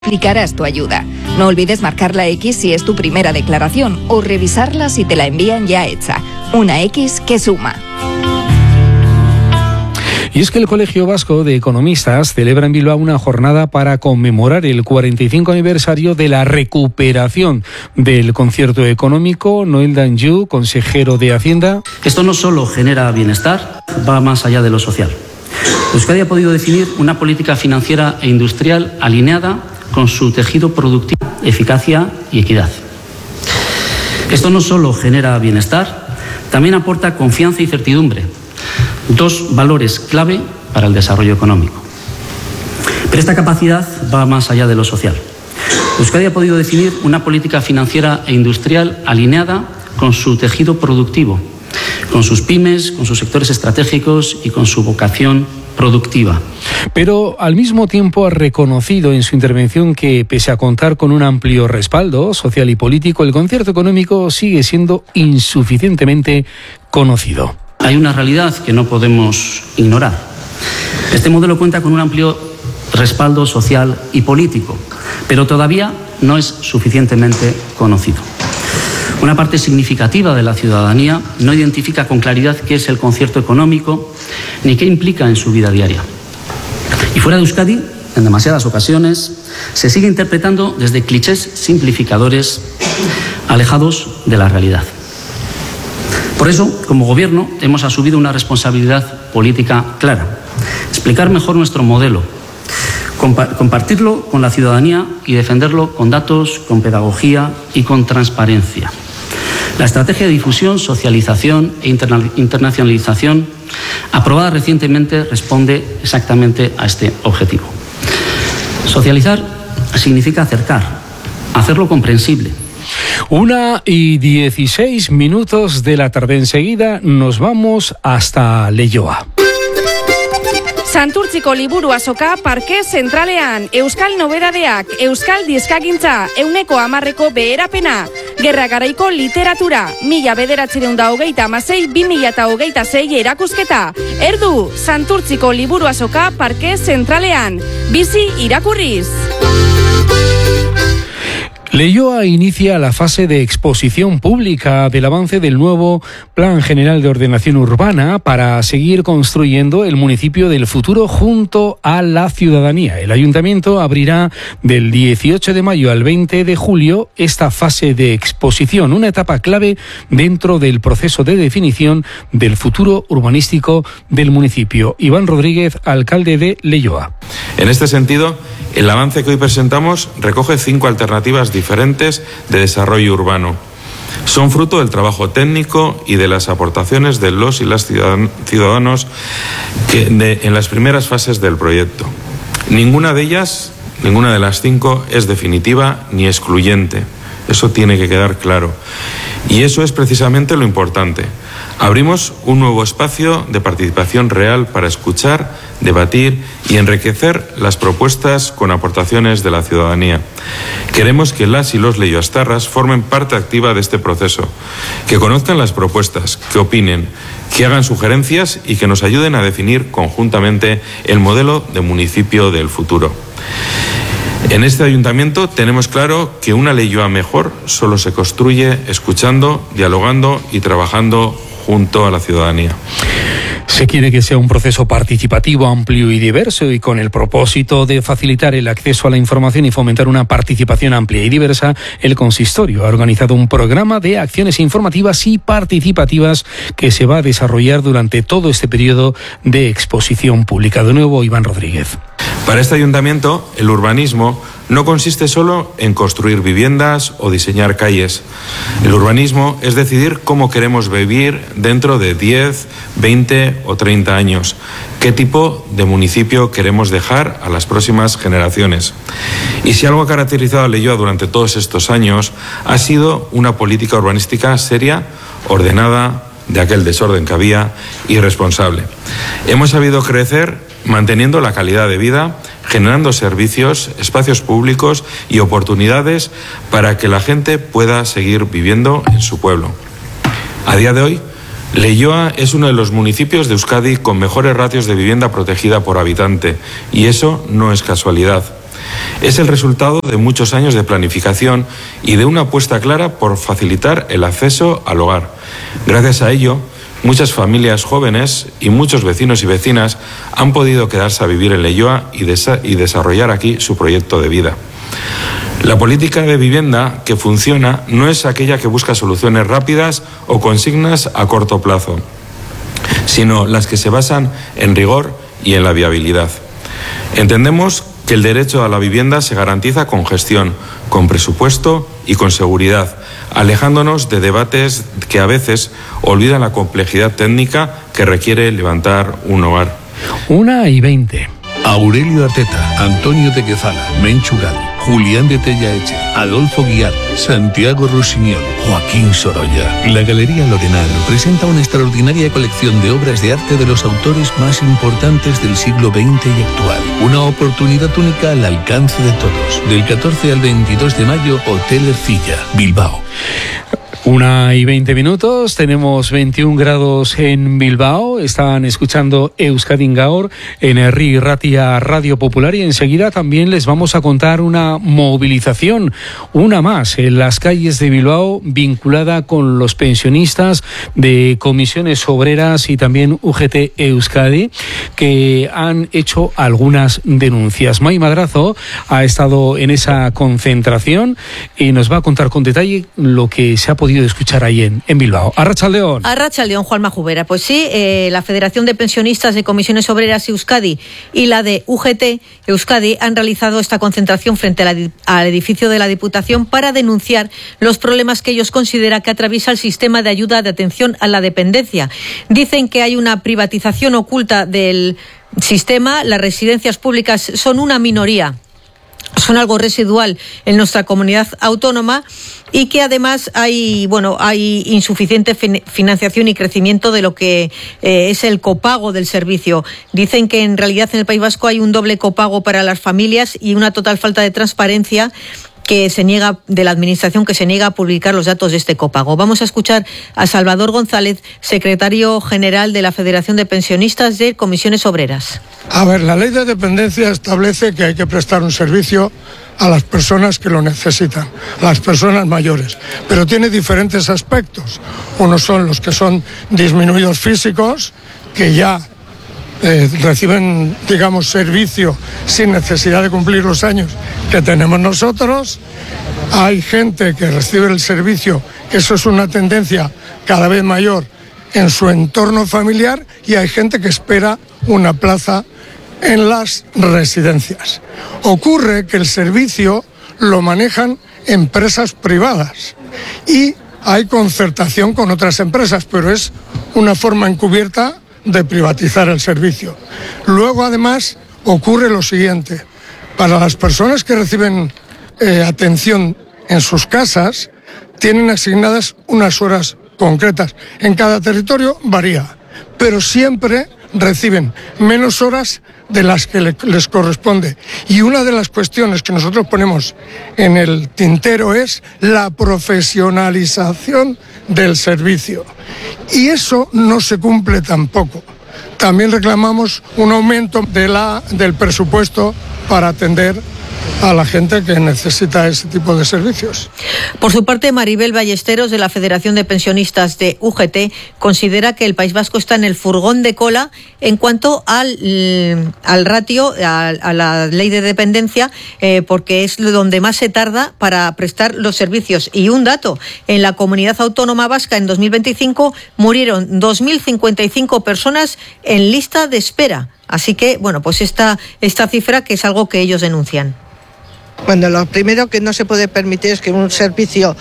Aplicarás tu ayuda. No olvides marcar la X si es tu primera declaración o revisarla si te la envían ya hecha. Una X que suma. Y es que el Colegio Vasco de Economistas celebra en Bilbao una jornada para conmemorar el 45 aniversario de la recuperación del concierto económico. Noel Danjou, consejero de Hacienda. Esto no solo genera bienestar, va más allá de lo social. Euskadi ha podido definir una política financiera e industrial alineada con su tejido productivo, eficacia y equidad. Esto no solo genera bienestar, también aporta confianza y certidumbre, dos valores clave para el desarrollo económico. Pero esta capacidad va más allá de lo social. Euskadi ha podido definir una política financiera e industrial alineada con su tejido productivo, con sus pymes, con sus sectores estratégicos y con su vocación productiva. Pero al mismo tiempo ha reconocido en su intervención que, pese a contar con un amplio respaldo social y político, el concierto económico sigue siendo insuficientemente conocido. Hay una realidad que no podemos ignorar. Este modelo cuenta con un amplio respaldo social y político, pero todavía no es suficientemente conocido. Una parte significativa de la ciudadanía no identifica con claridad qué es el concierto económico ni qué implica en su vida diaria. Y fuera de Euskadi, en demasiadas ocasiones, se sigue interpretando desde clichés simplificadores alejados de la realidad. Por eso, como Gobierno, hemos asumido una responsabilidad política clara: explicar mejor nuestro modelo, compartirlo con la ciudadanía y defenderlo con datos, con pedagogía y con transparencia. La estrategia de difusión, socialización e internacionalización aprobada recientemente responde exactamente a este objetivo. Socializar significa acercar, hacerlo comprensible. 1:16 de la tarde. Enseguida nos vamos hasta Leioa. Santurtziko liburu azoka parke zentralean, euskal nobedadeak, euskal diskagintza, 100% beherapena, gerra garaiko literatura, 1926-2026 erakusketa. Erdu, Santurtziko liburu azoka parke zentralean, bizi irakurriz. Leioa inicia la fase de exposición pública del avance del nuevo Plan General de Ordenación Urbana para seguir construyendo el municipio del futuro junto a la ciudadanía. El Ayuntamiento abrirá del 18 de mayo al 20 de julio esta fase de exposición, una etapa clave dentro del proceso de definición del futuro urbanístico del municipio. Iván Rodríguez, alcalde de Leioa. En este sentido, el avance que hoy presentamos recoge 5 alternativas diferentes de desarrollo urbano. Son fruto del trabajo técnico y de las aportaciones de los y las ciudadanos en las primeras fases del proyecto. Ninguna de las 5, es definitiva ni excluyente. Eso tiene que quedar claro. Y eso es precisamente lo importante. Abrimos un nuevo espacio de participación real para escuchar, debatir y enriquecer las propuestas con aportaciones de la ciudadanía. Queremos que las y los leioastarras formen parte activa de este proceso, que conozcan las propuestas, que opinen, que hagan sugerencias y que nos ayuden a definir conjuntamente el modelo de municipio del futuro. En este ayuntamiento tenemos claro que una Leioa mejor solo se construye escuchando, dialogando y trabajando junto a la ciudadanía. Se quiere que sea un proceso participativo, amplio y diverso, y con el propósito de facilitar el acceso a la información y fomentar una participación amplia y diversa, el consistorio ha organizado un programa de acciones informativas y participativas que se va a desarrollar durante todo este periodo de exposición pública. De nuevo, Iván Rodríguez. Para este ayuntamiento, el urbanismo no consiste solo en construir viviendas o diseñar calles. El urbanismo es decidir cómo queremos vivir dentro de 10, 20 o 30 años. ¿Qué tipo de municipio queremos dejar a las próximas generaciones? Y si algo ha caracterizado a Leioa durante todos estos años ha sido una política urbanística seria, ordenada, de aquel desorden que había, y responsable. Hemos sabido crecer manteniendo la calidad de vida, generando servicios, espacios públicos y oportunidades para que la gente pueda seguir viviendo en su pueblo. A día de hoy, Leioa es uno de los municipios de Euskadi con mejores ratios de vivienda protegida por habitante, y eso no es casualidad. Es el resultado de muchos años de planificación y de una apuesta clara por facilitar el acceso al hogar. Gracias a ello, muchas familias jóvenes y muchos vecinos y vecinas han podido quedarse a vivir en Leioa y desarrollar aquí su proyecto de vida. La política de vivienda que funciona no es aquella que busca soluciones rápidas o consignas a corto plazo, sino las que se basan en rigor y en la viabilidad. Entendemos que el derecho a la vivienda se garantiza con gestión, con presupuesto y con seguridad, alejándonos de debates que a veces olvidan la complejidad técnica que requiere levantar un hogar. 1:20. Aurelio Arteta, Antonio de Quezala, Menchu Gal, Julián de Tellaeche, Adolfo Guiar, Santiago Rusiñol, Joaquín Sorolla. La Galería Lorenal presenta una extraordinaria colección de obras de arte de los autores más importantes del siglo XX y actual. Una oportunidad única al alcance de todos. Del 14 al 22 de mayo, Hotel Ercilla, Bilbao. 1:20. Tenemos 21 grados en Bilbao. Están escuchando Euskadin Gaur en Herri Ratia Radio Popular, y enseguida también les vamos a contar una movilización, una más, en las calles de Bilbao, vinculada con los pensionistas de comisiones obreras y también UGT Euskadi, que han hecho algunas denuncias. Mai Madrazo ha estado en esa concentración y nos va a contar con detalle lo que se ha podido escuchar ahí en Bilbao. Arratsaldeon. Arratsaldeon, Juanma Jubera. Pues sí, la Federación de Pensionistas de Comisiones Obreras Euskadi y la de UGT Euskadi han realizado esta concentración frente al edificio de la Diputación para denunciar los problemas que ellos consideran que atraviesa el sistema de ayuda de atención a la dependencia. Dicen que hay una privatización oculta del sistema, las residencias públicas son una minoría, son algo residual en nuestra comunidad autónoma, y que además hay insuficiente financiación y crecimiento de lo que es el copago del servicio. Dicen que en realidad en el País Vasco hay un doble copago para las familias y una total falta de transparencia de la Administración, que se niega a publicar los datos de este copago. Vamos a escuchar a Salvador González, secretario general de la Federación de Pensionistas de Comisiones Obreras. A ver, la ley de dependencia establece que hay que prestar un servicio a las personas que lo necesitan, a las personas mayores, pero tiene diferentes aspectos. Unos son los que son disminuidos físicos, que ya reciben, digamos, servicio sin necesidad de cumplir los años que tenemos nosotros. Hay gente que recibe el servicio, eso es una tendencia cada vez mayor en su entorno familiar, y hay gente que espera una plaza en las residencias. Ocurre que el servicio lo manejan empresas privadas y hay concertación con otras empresas, pero es una forma encubierta de privatizar el servicio. Luego, además, ocurre lo siguiente: para las personas que reciben atención en sus casas, tienen asignadas unas horas concretas. En cada territorio varía, pero siempre reciben menos horas de las que les corresponde. Y una de las cuestiones que nosotros ponemos en el tintero es la profesionalización del servicio. Y eso no se cumple tampoco. También reclamamos un aumento del presupuesto para atender a la gente que necesita ese tipo de servicios. Por su parte, Maribel Ballesteros, de la Federación de Pensionistas de UGT, considera que el País Vasco está en el furgón de cola en cuanto al ratio, a la ley de dependencia, porque es donde más se tarda para prestar los servicios. Y un dato: en la comunidad autónoma vasca en 2025 murieron 2.055 personas en lista de espera. Así que, pues esta cifra, que es algo que ellos denuncian. Bueno, lo primero que no se puede permitir es que un servicio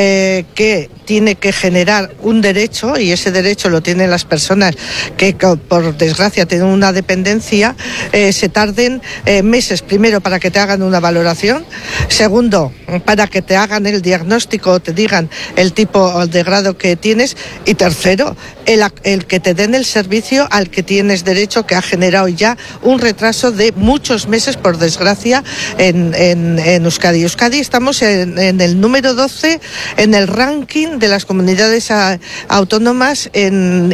que tiene que generar un derecho, y ese derecho lo tienen las personas que por desgracia tienen una dependencia, se tarden meses, primero para que te hagan una valoración, segundo para que te hagan el diagnóstico o te digan el tipo de grado que tienes, y tercero el que te den el servicio al que tienes derecho, que ha generado ya un retraso de muchos meses, por desgracia, en Euskadi. Euskadi estamos en el número 12 en el ranking de las comunidades autónomas, en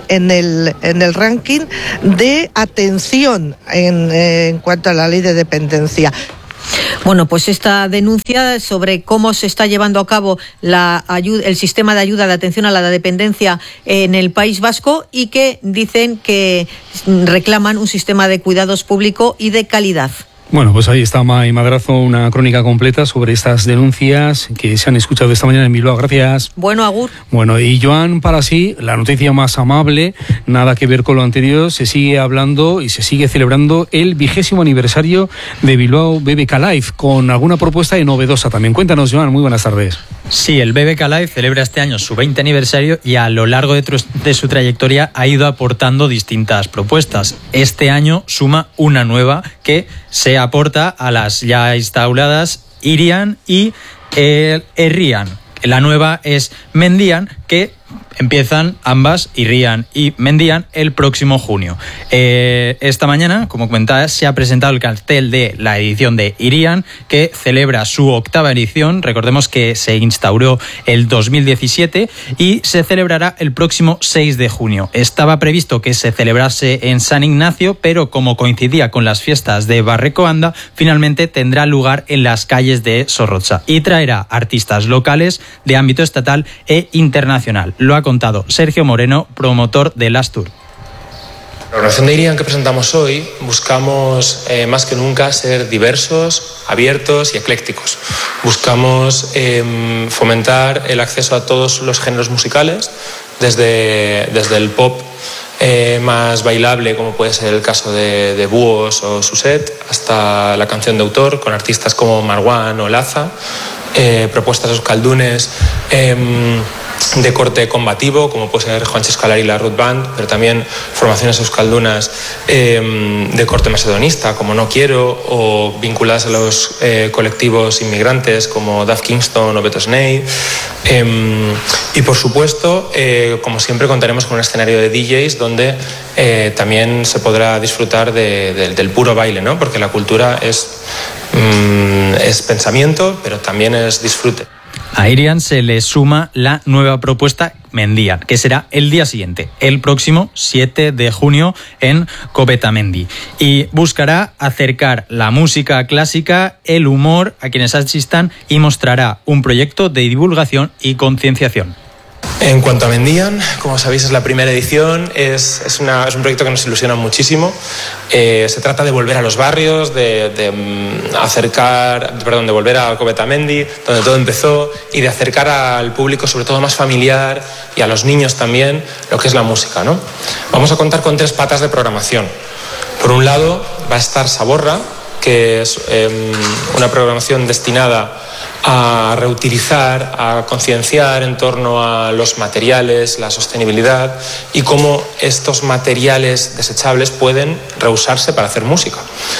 el ranking de atención en cuanto a la ley de dependencia. Bueno, pues esta denuncia sobre cómo se está llevando a cabo el sistema de ayuda de atención a la dependencia en el País Vasco, y que dicen que reclaman un sistema de cuidados público y de calidad. Bueno, pues ahí está Mai Madrazo, una crónica completa sobre estas denuncias que se han escuchado esta mañana en Bilbao. Gracias. Bueno, agur. Bueno, y Joan, para sí, la noticia más amable, nada que ver con lo anterior, se sigue hablando y se sigue celebrando el 20º aniversario de Bilbao BBK Live, con alguna propuesta novedosa también. Cuéntanos, Joan, muy buenas tardes. Sí, el BBK Live celebra este año su 20 aniversario y a lo largo de su trayectoria ha ido aportando distintas propuestas. Este año suma una nueva que se aporta a las ya instauradas Irian y Herrian. La nueva es Mendian, que empiezan ambas, Irrian y Mendian, el próximo junio. Esta mañana, como comentaba, se ha presentado el cartel de la edición de Irrian, que celebra su 8ª edición. Recordemos que se instauró el 2017 y se celebrará el próximo 6 de junio. Estaba previsto que se celebrase en San Ignacio, pero como coincidía con las fiestas de Barrecoanda, finalmente tendrá lugar en las calles de Sorrocha y traerá artistas locales de ámbito estatal e internacional. Lo ha contado Sergio Moreno, promotor del Astur. La programación de Irian que presentamos hoy buscamos más que nunca ser diversos, abiertos y eclécticos. Buscamos fomentar el acceso a todos los géneros musicales, desde el pop más bailable, como puede ser el caso de Búhos o Suset, hasta la canción de autor con artistas como Marwan o Laza, propuestas euskaldunes de corte combativo, como puede ser Juancho Escalar y la Ruth Band, pero también formaciones euskaldunas de corte macedonista, como No Quiero, o vinculadas a los colectivos inmigrantes, como Duff Kingston o Beto Snake. Y por supuesto, como siempre, contaremos con un escenario de DJs donde también se podrá disfrutar del puro baile, ¿no? Porque la cultura es pensamiento, pero también es disfrute. A Irian se le suma la nueva propuesta Mendian, que será el día siguiente, el próximo 7 de junio en Copetamendi, y buscará acercar la música clásica, el humor a quienes asistan y mostrará un proyecto de divulgación y concienciación. En cuanto a Mendian, como sabéis, es la primera edición, es un proyecto que nos ilusiona muchísimo. Se trata de volver a los barrios, de volver a Copetamendi, donde todo empezó, y de acercar al público, sobre todo más familiar, y a los niños también, lo que es la música, ¿no? Vamos a contar con 3 patas de programación. Por un lado, va a estar Saborra, que es una programación destinada a reutilizar, a concienciar en torno a los materiales, la sostenibilidad y cómo estos materiales desechables pueden reusarse para hacer música.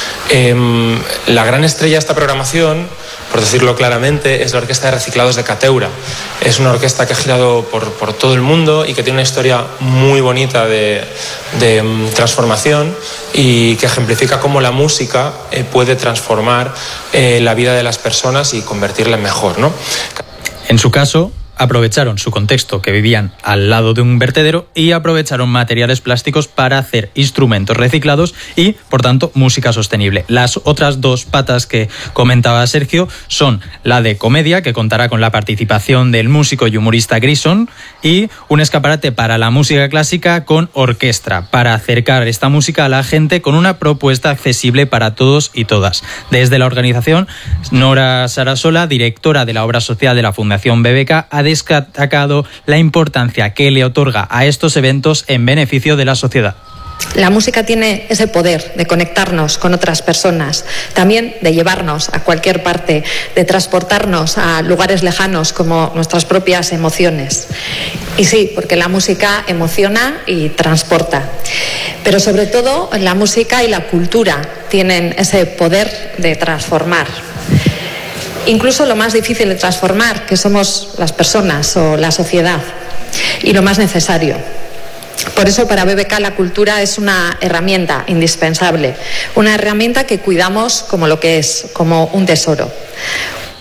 La gran estrella de esta programación, por decirlo claramente, es la Orquesta de Reciclados de Cateura. Es una orquesta que ha girado por todo el mundo y que tiene una historia muy bonita de transformación, y que ejemplifica cómo la música puede transformar la vida de las personas y convertirla en mejor, ¿no? En su caso, aprovecharon su contexto, que vivían al lado de un vertedero, y aprovecharon materiales plásticos para hacer instrumentos reciclados y, por tanto, música sostenible. Las otras 2 patas que comentaba Sergio son la de comedia, que contará con la participación del músico y humorista Grison, y un escaparate para la música clásica con orquesta, para acercar esta música a la gente con una propuesta accesible para todos y todas. Desde la organización, Nora Sarasola, directora de la obra social de la Fundación BBK, ha destacado la importancia que le otorga a estos eventos en beneficio de la sociedad. La música tiene ese poder de conectarnos con otras personas, también de llevarnos a cualquier parte, de transportarnos a lugares lejanos como nuestras propias emociones. Y sí, porque la música emociona y transporta. Pero sobre todo la música y la cultura tienen ese poder de transformar. Incluso lo más difícil de transformar, que somos las personas o la sociedad, y lo más necesario. Por eso para BBK la cultura es una herramienta indispensable, una herramienta que cuidamos como lo que es, como un tesoro.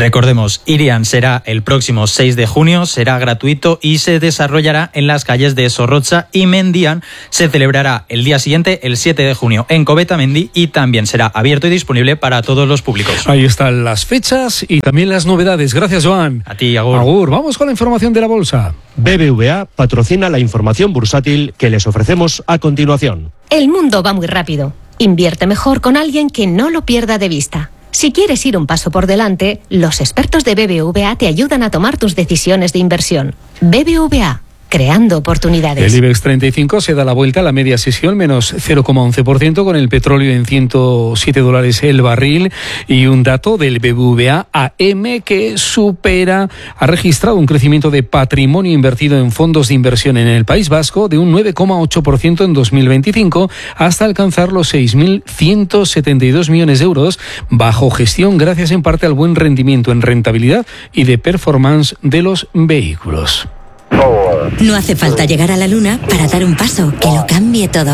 Recordemos, Irian será el próximo 6 de junio, será gratuito y se desarrollará en las calles de Sorrocha y Mendian. Se celebrará el día siguiente, el 7 de junio, en Coveta-Mendi, y también será abierto y disponible para todos los públicos. Ahí están las fechas y también las novedades. Gracias, Joan. A ti, Agur. Agur, vamos con la información de la bolsa. BBVA patrocina la información bursátil que les ofrecemos a continuación. El mundo va muy rápido. Invierte mejor con alguien que no lo pierda de vista. Si quieres ir un paso por delante, los expertos de BBVA te ayudan a tomar tus decisiones de inversión. BBVA, creando oportunidades. El IBEX 35 se da la vuelta a la media sesión, menos 0,11%, con el petróleo en $107 el barril, y un dato del BBVA AM que ha registrado un crecimiento de patrimonio invertido en fondos de inversión en el País Vasco de un 9,8% en 2025, hasta alcanzar los 6.172 millones de euros bajo gestión, gracias en parte al buen rendimiento en rentabilidad y de performance de los vehículos. No hace falta llegar a la luna para dar un paso que lo cambie todo.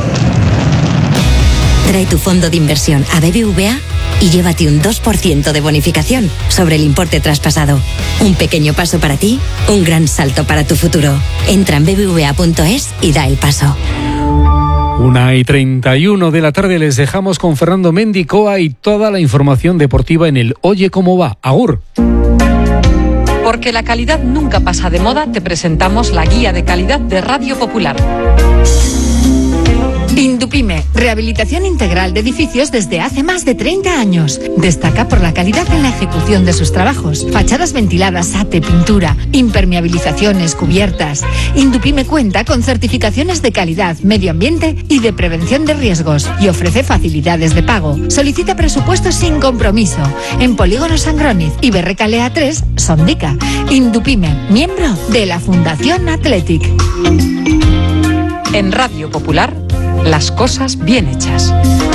Trae tu fondo de inversión a BBVA y llévate un 2% de bonificación sobre el importe traspasado. Un pequeño paso para ti, un gran salto para tu futuro. Entra en bbva.es y da el paso. 1:31 de la tarde, les dejamos con Fernando Mendicoa y toda la información deportiva en el Oye Cómo Va. Agur. Porque la calidad nunca pasa de moda, te presentamos la guía de calidad de Radio Popular. Indupime, rehabilitación integral de edificios desde hace más de 30 años. Destaca por la calidad en la ejecución de sus trabajos. Fachadas ventiladas, ate, pintura, impermeabilizaciones, cubiertas. Indupime cuenta con certificaciones de calidad, medio ambiente y de prevención de riesgos, y ofrece facilidades de pago. Solicita presupuestos sin compromiso en Polígono Sangroniz y Berrecalea 3, Sondica. Indupime, miembro de la Fundación Athletic. En Radio Popular, las cosas bien hechas.